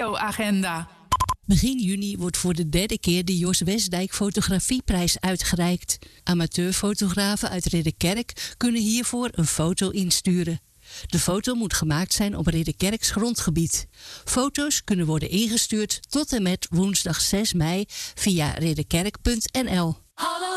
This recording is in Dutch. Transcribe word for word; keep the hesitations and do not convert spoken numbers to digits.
regioagenda. Begin juni wordt voor de derde keer de Jos Westdijk Fotografieprijs uitgereikt. Amateurfotografen uit Ridderkerk kunnen hiervoor een foto insturen. De foto moet gemaakt zijn op Ridderkerks grondgebied. Foto's kunnen worden ingestuurd tot en met woensdag zes mei via ridderkerk punt n l.